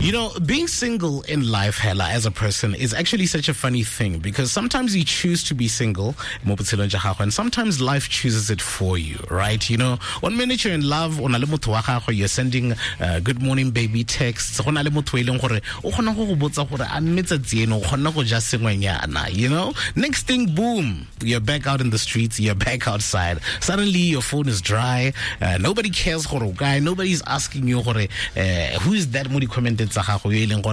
You know, being single in life, Hella, as a person, is actually such a funny thing because sometimes you choose to be single, and sometimes life chooses it for you, right? You know, 1 minute you're in love, you're sending good morning baby texts, you know? Next thing, boom, you're back out in the streets, you're back outside. Suddenly your phone is dry, nobody cares for a guy, nobody's asking you who is that moody commented or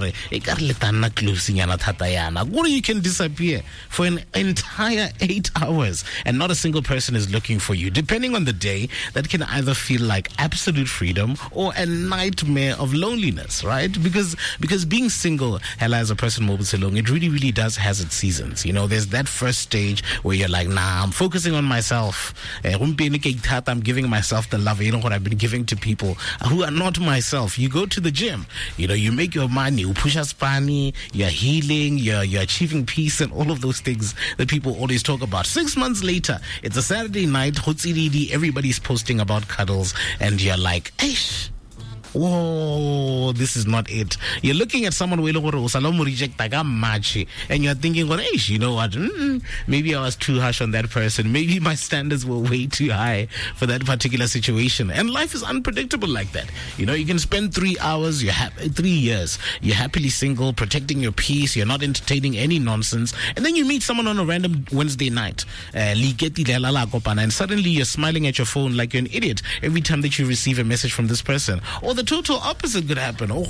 you can disappear for an entire 8 hours and not a single person is looking for you. Depending on the day, that can either feel like absolute freedom or a nightmare of loneliness, right? Because being single, Hella, as a person, it really does has its seasons. You know, there's that first stage where you're like, nah, I'm focusing on myself. I'm giving myself the love, you know, what I've been giving to people who are not myself. You go to the gym, you know, you make your money, you push us pani, you're healing, you're achieving peace and all of those things that people always talk about. 6 months later, it's a Saturday night, everybody's posting about cuddles, and you're like, eish. Whoa, this is not it. You're looking at someone and you're thinking, well, hey, you know what? Maybe I was too harsh on that person. Maybe my standards were way too high for that particular situation. And life is unpredictable like that. You know, you can spend 3 hours, 3 years, you're happily single, protecting your peace, you're not entertaining any nonsense, and then you meet someone on a random Wednesday night, and suddenly you're smiling at your phone like you're an idiot every time that you receive a message from this person. Or the total opposite could happen. No,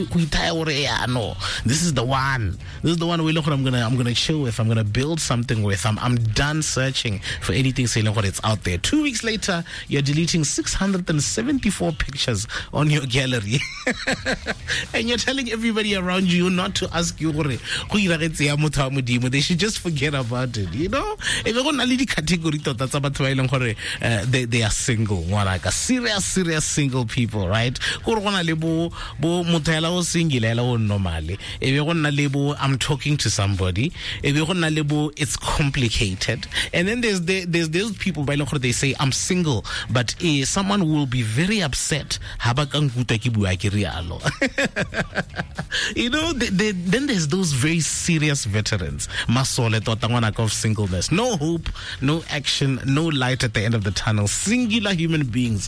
this is the one. This is the one I'm gonna chill with. I'm gonna build something with. I'm done searching for anything saying what it's out there. 2 weeks later, you're deleting 674 pictures on your gallery, and you're telling everybody around you not to ask you. They should just forget about it. You know, if they are single, like a serious single people, right? I'm talking to somebody. It's complicated. And then there's those people they say I'm single, but someone will be very upset. You know, then there's those very serious veterans. Of singleness. No hope, no action, no light at the end of the tunnel. Singular human beings.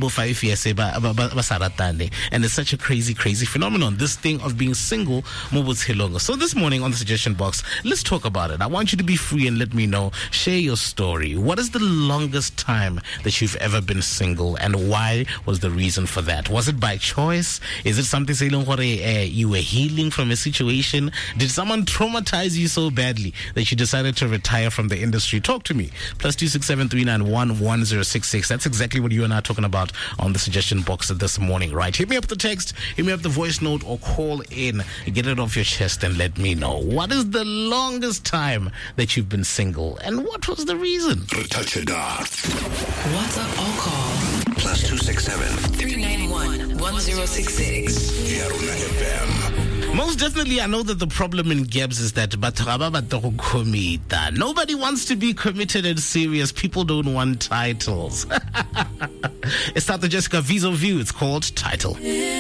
And it's such a crazy phenomenon, this thing of being single. So this morning on the suggestion box, let's talk about it. I want you to be free and let me know. Share your story. What is the longest time that you've ever been single, and why was the reason for that? Was it by choice? Is it something you were healing from a situation? Did someone traumatize you so badly that you decided to retire from the industry? Talk to me. +267 391 1066. That's exactly what you and I are talking about on the suggestion box this morning, right? Hit me up the text, hit me up the voice note, or call in. Get it off your chest and let me know. What is the longest time that you've been single, and what was the reason? Touch it off. WhatsApp or call. +267 391 1066. Yaruna FM. Most definitely, I know that the problem in Gebs is that nobody wants to be committed and serious. People don't want titles. It's not the Jessica View. It's called Title.